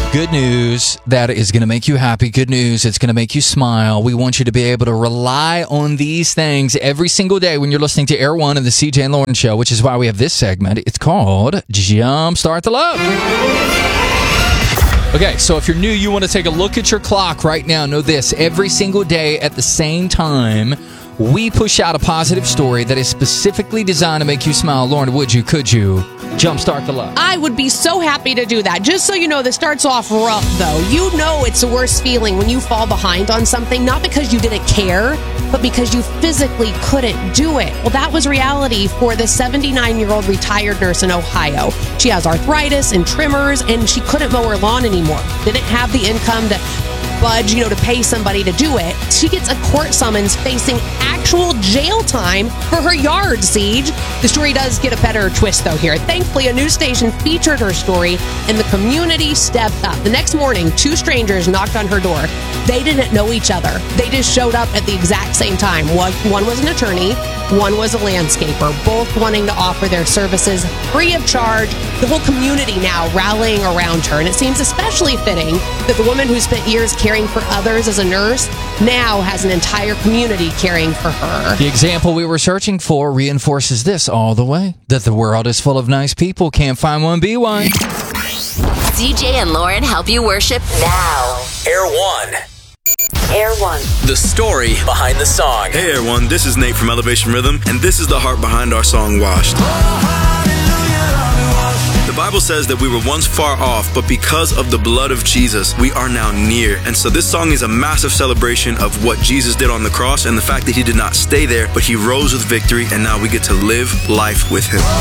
Good news that is going to make you happy. Good news, it's going to make you smile. We want you to be able to rely on these things every single day when you're listening to Air One of the CJ and Lauren Show, which is why we have this segment. It's called Jumpstart the Love. Okay, so if you're new, you want to take a look at your clock right now. Know this, every single day at the same time, we push out a positive story that is specifically designed to make you smile. Lauren, would you, could you jumpstart the love? I would be so happy to do that. Just so you know, this starts off rough, though. You know it's the worst feeling when you fall behind on something, not because you didn't care, but because you physically couldn't do it. Well, that was reality for the 79-year-old retired nurse in Ohio. She has arthritis and tremors, and she couldn't mow her lawn anymore. Didn't have the income to budge, to pay somebody to do it. She gets a court summons facing actual jail time for her yard siege. The story does get a better twist, though, here. Thankfully, a news station featured her story, and the community stepped up. The next morning, two strangers knocked on her door. They didn't know each other. They just showed up at the exact same time. One was an attorney, one was a landscaper, both wanting to offer their services free of charge. The whole community now rallying around her, and it seems especially fitting that the woman who spent years caring for others as a nurse now has an entire community caring for her. The example we were searching for reinforces this all the way, that the world is full of nice people. Can't find one, be one. CJ and Lauren help you worship now. Air One. Air One. The story behind the song. Hey everyone, this is Nate from Elevation Rhythm, and this is the heart behind our song, Washed. The Bible says that we were once far off, but because of the blood of Jesus, we are now near. And so this song is a massive celebration of what Jesus did on the cross and the fact that he did not stay there, but he rose with victory, and now we get to live life with him.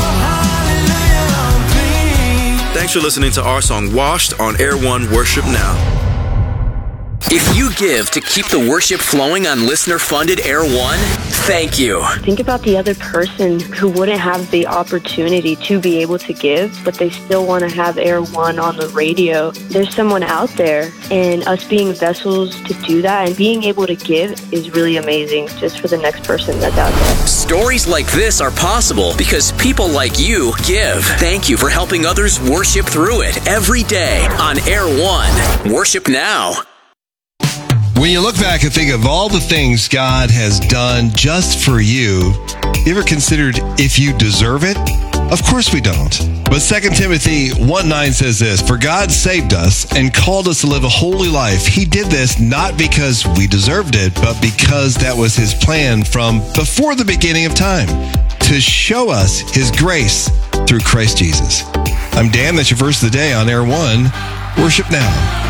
Thanks for listening to our song, Washed, on Air One Worship Now. If you give to keep the worship flowing on listener-funded Air One, thank you. Think about the other person who wouldn't have the opportunity to be able to give, but they still want to have Air One on the radio. There's someone out there, and us being vessels to do that and being able to give is really amazing just for the next person that's out there. Stories like this are possible because people like you give. Thank you for helping others worship through it every day on Air One. Worship now. When you look back and think of all the things God has done just for you ever considered if you deserve it? Of course we don't. But 2 Timothy 1:9 says this, "For God saved us and called us to live a holy life. He did this not because we deserved it, but because that was his plan from before the beginning of time, to show us his grace through Christ Jesus." I'm Dan. That's your verse of the day on Air One. Worship now.